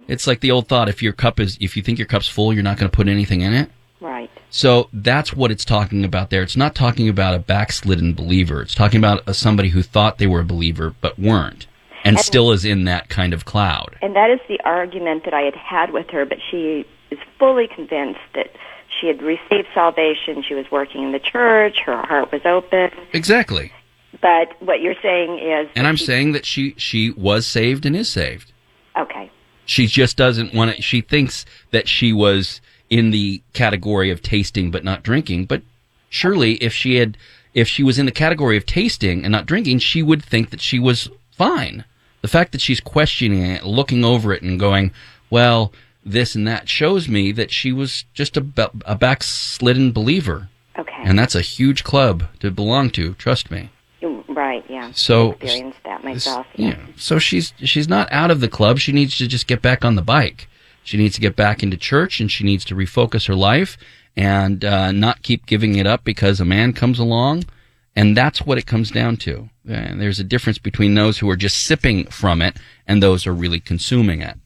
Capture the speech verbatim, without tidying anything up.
It's like the old thought: if your cup is, if you think your cup's full, you're not going to put anything in it. Right. So that's what it's talking about there. It's not talking about a backslidden believer. It's talking about a, somebody who thought they were a believer but weren't, and, and still is in that kind of cloud. And that is the argument that I had had with her, but she is fully convinced that she had received salvation, she was working in the church, her heart was open. Exactly. But what you're saying is... And I'm she, saying that she, she was saved and is saved. Okay. She just doesn't want to... She thinks that she was in the category of tasting but not drinking, but surely if she had, if she was in the category of tasting and not drinking, she would think that she was fine. The fact that she's questioning it, looking over it and going, well, this and that, shows me that she was just a, a backslidden believer. Okay. And that's a huge club to belong to, trust me. Right, yeah. So, I experienced that myself. Yeah. Yeah. So she's she's not out of the club. She needs to just get back on the bike. She needs to get back into church, and she needs to refocus her life and uh, not keep giving it up because a man comes along. And that's what it comes down to. And there's a difference between those who are just sipping from it and those who are really consuming it.